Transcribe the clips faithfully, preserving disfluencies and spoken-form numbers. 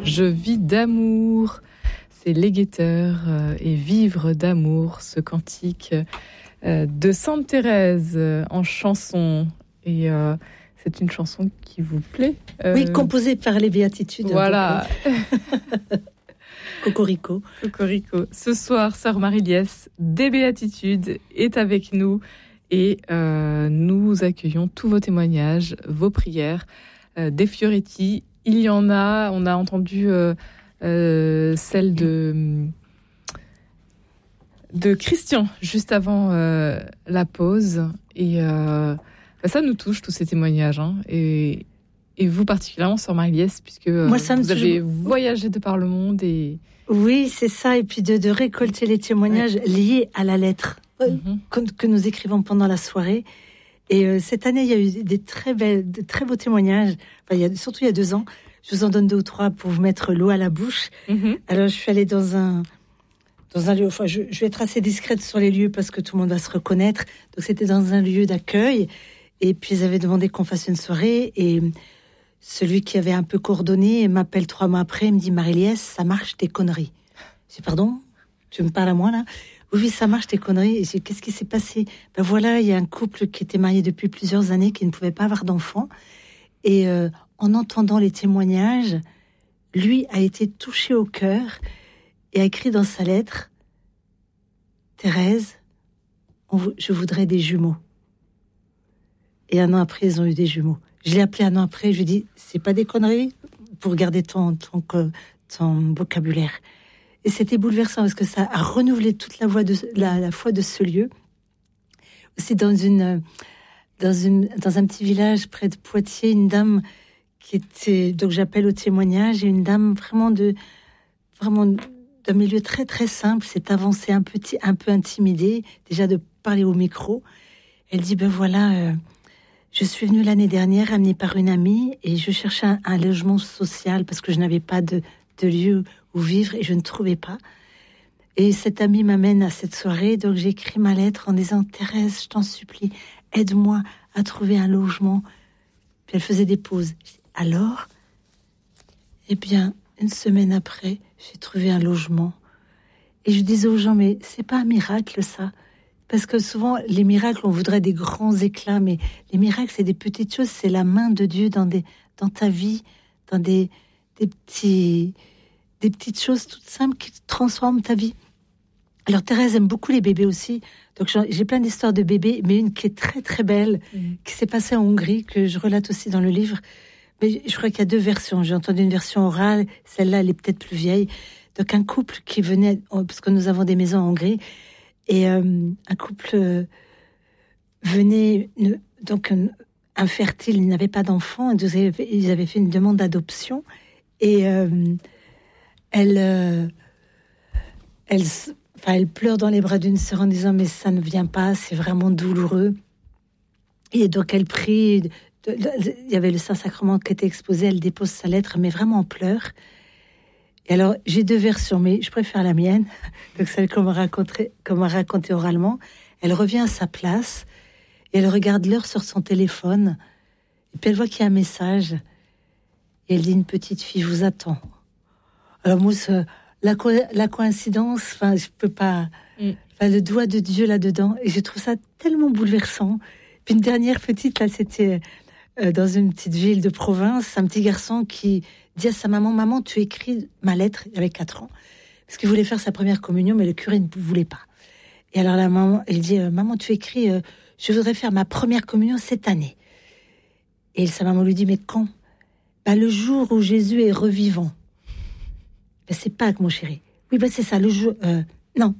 Je vis d'amour. C'est Les Guetteurs euh, et Vivre d'amour, ce cantique euh, de Sainte Thérèse euh, en chanson. Et euh, c'est une chanson qui vous plaît euh... Oui, composée par les Béatitudes. Voilà. Cocorico. Cocorico. Ce soir, Sœur Marie-Liesse des Béatitudes est avec nous et euh, nous accueillons tous vos témoignages, vos prières, euh, des Fioretti. Il y en a, on a entendu euh, euh, celle de, de Christian juste avant euh, la pause. Et euh, ça nous touche, tous ces témoignages. Hein, et, et vous particulièrement, Sœur Marie-Liesse, puisque euh, Moi, ça vous me avez touche... voyagé de par le monde. Et... Oui, c'est ça. Et puis de, de récolter les témoignages ouais. liés à la lettre mm-hmm. que, que nous écrivons pendant la soirée. Et euh, cette année, il y a eu des très, belles, de très beaux témoignages. Enfin, il y a, surtout il y a deux ans. Je vous en donne deux ou trois pour vous mettre l'eau à la bouche. Mm-hmm. Alors, je suis allée dans un, dans un lieu... Enfin, je, je vais être assez discrète sur les lieux parce que tout le monde va se reconnaître. Donc, c'était dans un lieu d'accueil. Et puis, ils avaient demandé qu'on fasse une soirée. Et celui qui avait un peu coordonné m'appelle trois mois après. Il me dit, Marie-Liesse, ça marche tes conneries. Je dis, pardon, tu me parles à moi, là ? Oui, ça marche tes conneries. Et je dis, qu'est-ce qui s'est passé ? Ben voilà, il y a un couple qui était marié depuis plusieurs années, qui ne pouvait pas avoir d'enfants. Et euh, en entendant les témoignages, lui a été touché au cœur et a écrit dans sa lettre, Thérèse, on v- je voudrais des jumeaux. Et un an après, ils ont eu des jumeaux. Je l'ai appelé un an après, je lui ai dit, c'est pas des conneries pour garder ton, ton, ton vocabulaire. Et c'était bouleversant parce que ça a renouvelé toute la, voix de, la, la foi de ce lieu. Aussi dans, une, dans, une, dans un petit village près de Poitiers, une dame qui était... Donc j'appelle au témoignage, et une dame vraiment, de, vraiment d'un milieu très très simple, s'est avancée un peu, un peu intimidée, déjà de parler au micro. Elle dit, ben voilà, euh, je suis venue l'année dernière amenée par une amie et je cherchais un, un logement social parce que je n'avais pas de, de lieu où vivre et je ne trouvais pas. Et cette amie m'amène à cette soirée, donc j'ai écrit ma lettre en disant, Thérèse, je t'en supplie, aide-moi à trouver un logement. Puis elle faisait des pauses. Alors, eh bien, une semaine après, j'ai trouvé un logement. Et je disais aux gens, mais c'est pas un miracle ça ? Parce que souvent, les miracles, on voudrait des grands éclats, mais les miracles, c'est des petites choses, c'est la main de Dieu dans, des, dans ta vie, dans des, des petits... des petites choses toutes simples qui transforment ta vie. Alors Thérèse aime beaucoup les bébés aussi, donc j'ai plein d'histoires de bébés, mais une qui est très très belle, mmh. qui s'est passée en Hongrie, que je relate aussi dans le livre. Mais je crois qu'il y a deux versions. J'ai entendu une version orale, celle-là elle est peut-être plus vieille. Donc un couple qui venait, parce que nous avons des maisons en Hongrie, et euh, un couple euh, venait, ne, donc euh, infertile, ils n'avaient pas d'enfants, ils avaient, ils avaient fait une demande d'adoption, et euh, Elle, euh, elle, enfin, elle pleure dans les bras d'une sœur en disant mais ça ne vient pas, c'est vraiment douloureux. Et donc elle prie. De, de, de, il y avait le Saint-Sacrement qui était exposé. Elle dépose sa lettre, mais vraiment en pleurs. Et alors j'ai deux versions, mais je préfère la mienne, donc celle qu'on m'a racontée, qu'on m'a racontée oralement. Elle revient à sa place et elle regarde l'heure sur son téléphone. Et puis elle voit qu'il y a un message. Et elle dit, une petite fille vous attend. Alors moi, la, co- la coïncidence, enfin, je peux pas... Mm. Enfin, le doigt de Dieu là-dedans, et je trouve ça tellement bouleversant. Puis une dernière petite, là, c'était euh, dans une petite ville de province, un petit garçon qui dit à sa maman, « Maman, tu écris ma lettre », il avait quatre ans, parce qu'il voulait faire sa première communion, mais le curé ne voulait pas. Et alors la maman, elle dit, « Maman, tu écris, euh, je voudrais faire ma première communion cette année ». Et sa maman lui dit, « Mais quand ?»« Bah, le jour où Jésus est revivant. » Ben, c'est Pâques, mon chéri. Oui, ben c'est ça, le jour... Euh, non.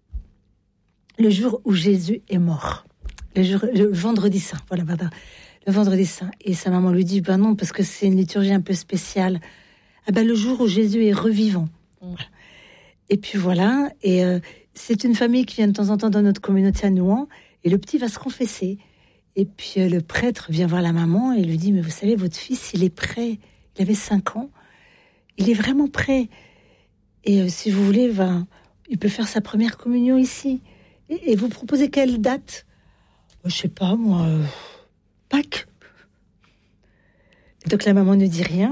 Le jour où Jésus est mort. Le, jour, le vendredi saint, voilà, pardon. Le vendredi saint. Et sa maman lui dit, ben non, parce que c'est une liturgie un peu spéciale. Ah ben, le jour où Jésus est revivant. Voilà. Et puis voilà, et euh, c'est une famille qui vient de temps en temps dans notre communauté à Nouan, et le petit va se confesser. Et puis euh, le prêtre vient voir la maman et lui dit, mais vous savez, votre fils, il est prêt. Il avait cinq ans. Il est vraiment prêt. Et euh, si vous voulez, ben, il peut faire sa première communion ici. Et, et vous proposez quelle date ? Je sais pas, moi, euh, Pâques. Et donc la maman ne dit rien.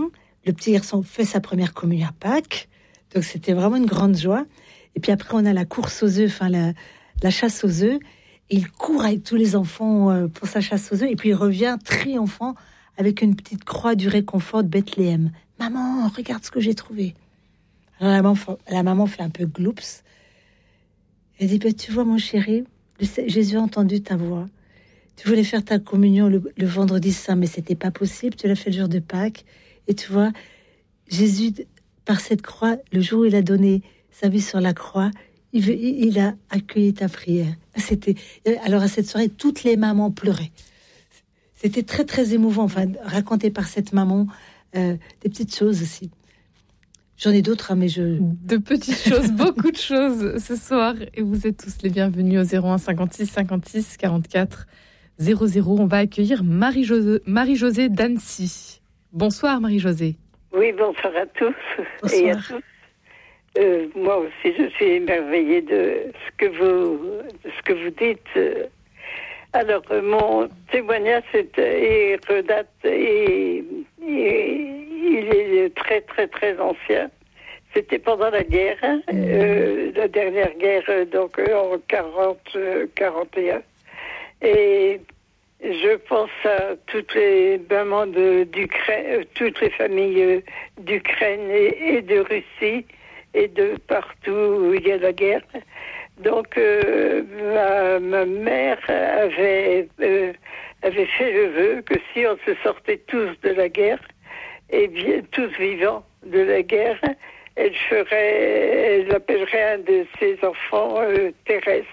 le petit garçon fait sa première communion à Pâques. Donc, c'était vraiment une grande joie. Et puis après, on a la course aux œufs, enfin, la, la chasse aux œufs. Et il court avec tous les enfants euh, pour sa chasse aux œufs. Et puis, il revient triomphant avec une petite croix du réconfort de Bethléem. « Maman, regarde ce que j'ai trouvé. » Alors, la maman, la maman fait un peu gloops. Elle dit, bah, tu vois, mon chéri, Jésus a entendu ta voix. Tu voulais faire ta communion le, le vendredi saint, mais c'était pas possible. Tu l'as fait le jour de Pâques. Et tu vois, Jésus, par cette croix, le jour où il a donné sa vie sur la croix, il, il a accueilli ta prière. C'était, alors à cette soirée, toutes les mamans pleuraient. C'était très, très émouvant, enfin, raconté par cette maman, euh, des petites choses aussi. J'en ai d'autres, hein, mais je... De petites choses, beaucoup de choses ce soir. Et vous êtes tous les bienvenus au zéro un cinquante-six cinquante-six quarante-quatre zéro zéro. On va accueillir Marie-Josée, Marie-Josée d'Annecy. Bonsoir Marie-Josée. Oui, bonsoir à tous. Bonsoir. Et à tous. Euh, moi aussi, je suis émerveillée de ce que vous, de ce que vous dites. Alors, mon témoignage est, est redate et, et il est très, très, très ancien. C'était pendant la guerre, euh, la dernière guerre, donc en quarante, quarante et un. Et je pense à toutes les mamans de, d'Ukraine, toutes les familles d'Ukraine et, et de Russie et de partout où il y a la guerre. Donc, euh, ma, ma mère avait, euh, avait fait le vœu que si on se sortait tous de la guerre, et bien tous vivants de la guerre, elle ferait, elle appellerait un de ses enfants euh, Thérèse.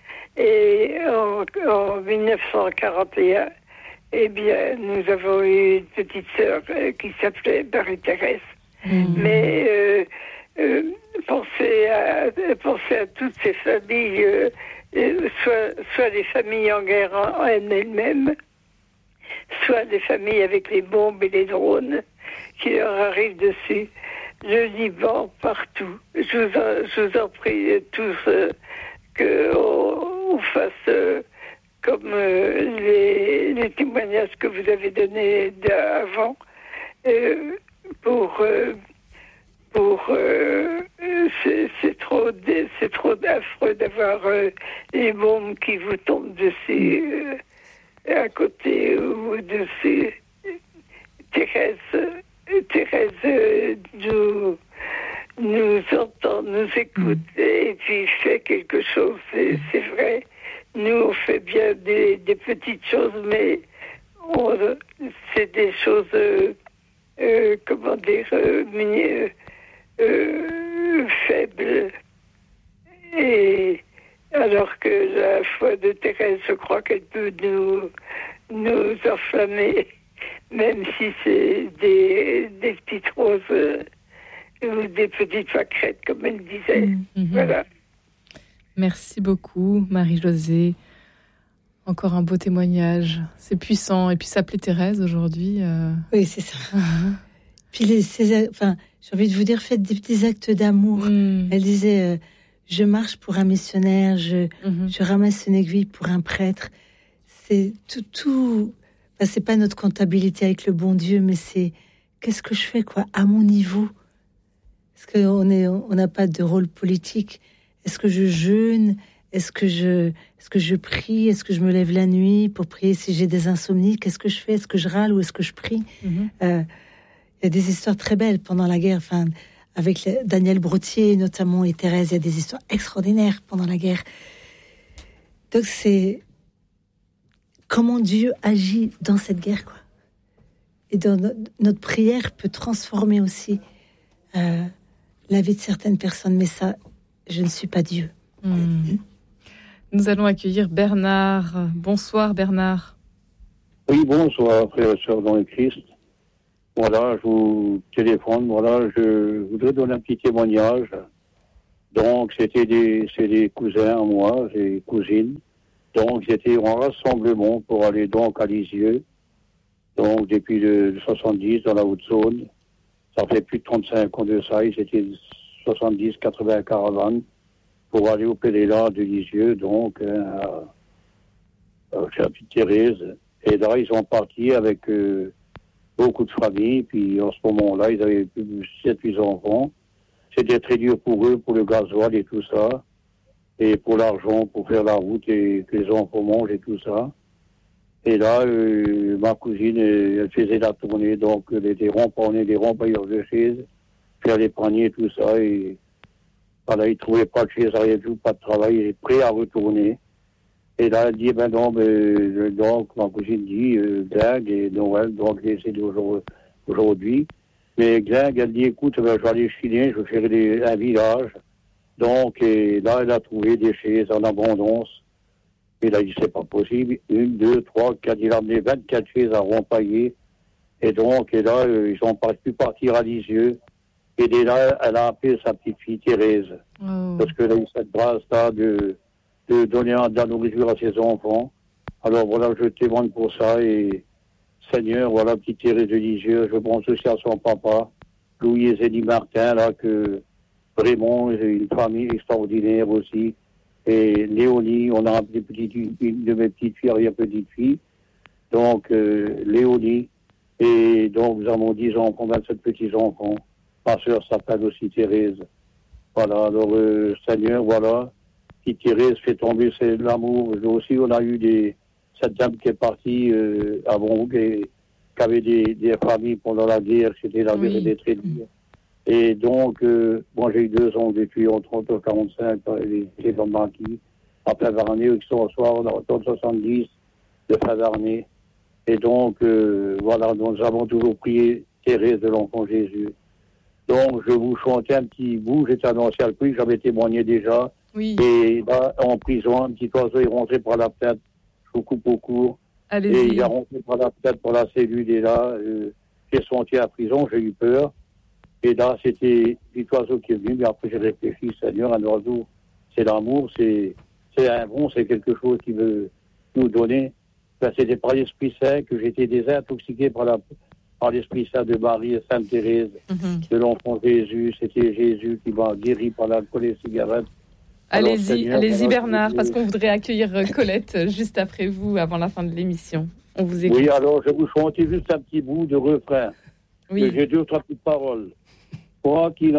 Et en, en dix-neuf cent quarante et un, eh bien, nous avons eu une petite sœur euh, qui s'appelait Marie-Thérèse. Mmh. Mais euh, euh, pensez à, pensez à toutes ces familles, euh, euh, soit, soit des familles en guerre en, en elles-mêmes, soit des familles avec les bombes et les drones qui leur arrivent dessus. Le Liban, partout. Je vous en, je vous en prie tous euh, qu'on on fasse euh, comme euh, les, les témoignages que vous avez donnés avant euh, pour... Euh, pour euh, c'est, c'est trop c'est trop affreux d'avoir euh, les bombes qui vous tombent dessus euh, à côté ou dessus. Thérèse Thérèse euh, nous nous entend, nous écoute mm. et puis fait quelque chose. C'est, c'est vrai. Nous on fait bien des, des petites choses, mais on, c'est des choses euh, euh, comment dire euh, euh, Euh, faible. Et alors que la foi de Thérèse, je crois qu'elle peut nous, nous enflammer, même si c'est des, des petites roses euh, ou des petites pâquerettes, comme elle disait. Mm-hmm. Voilà. Merci beaucoup, Marie-Josée. Encore un beau témoignage. C'est puissant. Et puis s'appeler Thérèse aujourd'hui. Euh... Oui, c'est ça. Puis les, ces, enfin, j'ai envie de vous dire, faites des petits actes d'amour. Mmh. Elle disait, euh, je marche pour un missionnaire, je, mmh. je ramasse une aiguille pour un prêtre. C'est tout, tout. Enfin, c'est pas notre comptabilité avec le bon Dieu, mais c'est qu'est-ce que je fais, quoi, à mon niveau. Est-ce qu'on est, on n'a pas de rôle politique. Est-ce que je jeûne? Est-ce que je, est-ce que je prie? Est-ce que je me lève la nuit pour prier si j'ai des insomnies? Qu'est-ce que je fais? Est-ce que je râle ou est-ce que je prie? mmh. euh, Il y a des histoires très belles pendant la guerre, enfin, avec les, Daniel Brotier notamment et Thérèse, il y a des histoires extraordinaires pendant la guerre. Donc c'est comment Dieu agit dans cette guerre, quoi. Et dans no- notre prière peut transformer aussi euh, la vie de certaines personnes, mais ça, je ne suis pas Dieu. Mmh. Nous allons accueillir Bernard. Bonsoir Bernard. Oui, bonsoir frères et sœurs dans le Christ. Voilà, je vous téléphone, voilà, je voudrais donner un petit témoignage. Donc, c'était des, c'est des cousins à moi, des cousines. Donc, j'étais en rassemblement pour aller donc à Lisieux. Donc, depuis le soixante-dix, dans la Haute-Saône. Ça fait plus de trente-cinq ans de ça, ils étaient soixante-dix, quatre-vingts caravanes pour aller au Péléla de Lisieux, donc, euh, euh, chez la petite Thérèse. Et là, ils sont partis avec... Euh, beaucoup de familles. Puis en ce moment-là, ils avaient plus de sept huit enfants. C'était très dur pour eux, pour le gasoil et tout ça. Et pour l'argent, pour faire la route et que les enfants mangent et tout ça. Et là, euh, ma cousine, elle faisait la tournée, donc elle était rempannée, des rempayeurs de chaises, faire les paniers et tout ça. Et voilà, ils ne trouvaient pas de chaise, rien du tout, pas de travail, il est prêt à retourner. Et là, elle dit, ben non, ben, donc ma cousine dit, euh, Gling et Noël, donc j'ai essayé aujourd'hui. Mais Gling, elle dit, écoute, ben, je vais aller chiner, je vais faire des, un village. Donc, et là, elle a trouvé des chaises en abondance. Et là, il dit, c'est pas possible. Une, deux, trois, quatre, il a amené vingt-quatre chaises à rempailler. Et donc, et là, euh, ils ont pas pu partir à Lisieux. Et dès là, elle a appelé sa petite fille Thérèse. Oh. Parce qu'elle a eu cette grâce-là de, de donner de la nourriture à ses enfants. Alors voilà, je témoigne pour ça. Et Seigneur, voilà, petite Thérèse de Lisieux, je pense aussi à son papa, Louis et Zélie Martin, là, que vraiment, une famille extraordinaire aussi. Et Léonie, on a appelé petite, une de mes petites filles, arrière petite fille. Donc, euh, Léonie. Et donc, nous avons dix enfants, vingt-sept petits-enfants. Ma sœur s'appelle aussi Thérèse. Voilà, alors, euh, Seigneur, voilà. Petite Thérèse fait tomber c'est l'amour. Nous aussi, on a eu des, cette dame qui est partie euh, avant, qui, qui avait des, des familles pendant la guerre, c'était la guerre oui. des traits. Et donc, euh, moi j'ai eu deux ans depuis en trente à quarante-cinq, les étaient dans le maquis, en fin d'année, qui sont au soir, on a autour de soixante-dix de fin d'année. Et donc, euh, voilà, nous avons toujours prié Thérèse de l'Enfant Jésus. Donc, je vous chantais un petit bout, j'étais annoncé à le j'avais témoigné déjà. Oui. Et là, en prison, un petit oiseau est rentré par la fenêtre, je vous coupe au court. Allez-y. Et il est rentré par la fenêtre pour la cellule, et là, euh, j'ai senti à la prison, j'ai eu peur. Et là, c'était un oiseau qui est venu, mais après j'ai réfléchi, Seigneur, un oiseau, c'est l'amour, c'est, c'est un bon, c'est quelque chose qui veut nous donner. Ben, c'était par l'Esprit Saint que j'étais désintoxiqué par, la, par l'Esprit Saint de Marie et Sainte Thérèse, mm-hmm. de l'Enfant Jésus. C'était Jésus qui m'a guéri par l'alcool et les cigarettes. Alors, allez-y, Seigneur, allez-y alors, Bernard, parce qu'on voudrait accueillir Colette juste après vous, avant la fin de l'émission. On vous écoute. Oui, alors je vous chanter juste un petit bout de refrain. Oui. J'ai deux ou trois petites paroles. Quoi qu'il